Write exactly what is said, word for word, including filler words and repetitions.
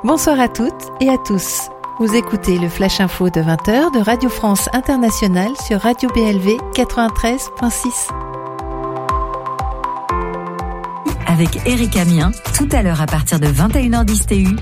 Bonsoir à toutes et à tous. Vous écoutez le Flash Info de vingt heures de Radio France Internationale sur Radio B L V quatre-vingt-treize virgule six. Avec Éric Amien, tout à l'heure à partir de vingt et une heures dix T U